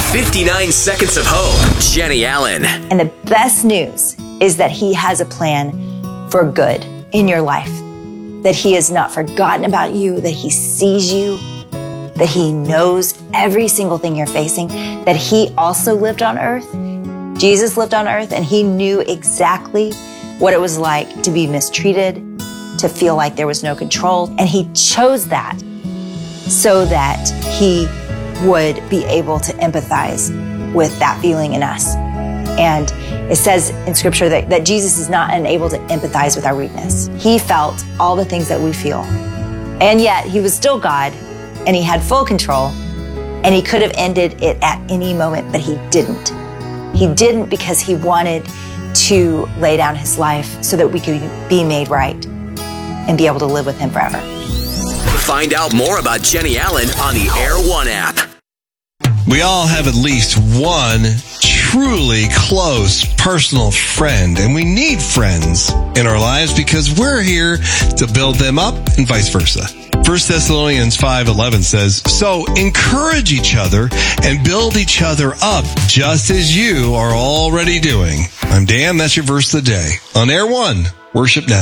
59 Seconds of Hope, Jenny Allen. And the best news is that he has a plan for good in your life. That he has not forgotten about you, that he sees you, that he knows every single thing you're facing, that he also lived on earth. Jesus lived on earth, and he knew exactly what it was like to be mistreated, to feel like there was no control. And he chose that so that he would be able to empathize with that feeling in us. And it says in scripture that Jesus is not unable to empathize with our weakness. He felt all the things that we feel. And yet he was still God, and he had full control, and he could have ended it at any moment, but he didn't. He didn't because he wanted to lay down his life so that we could be made right and be able to live with him forever. Find out more about Jenny Allen on the Air One app. We all have at least one truly close personal friend, and we need friends in our lives because we're here to build them up and vice versa. 1 Thessalonians 5:11 says, "So encourage each other and build each other up just as you are already doing." I'm Dan, that's your verse of the day. On Air One, worship now.